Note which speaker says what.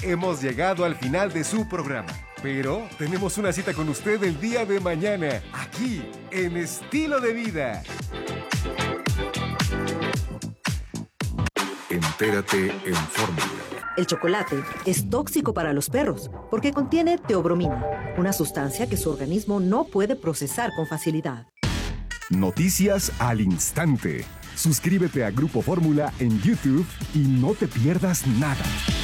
Speaker 1: hemos llegado al final de su programa. Pero tenemos una cita con usted el día de mañana, aquí, en Estilo de Vida.
Speaker 2: Entérate en Fórmula.
Speaker 3: El chocolate es tóxico para los perros porque contiene teobromina, una sustancia que su organismo no puede procesar con facilidad.
Speaker 1: Noticias al instante. Suscríbete a Grupo Fórmula en YouTube y no te pierdas nada.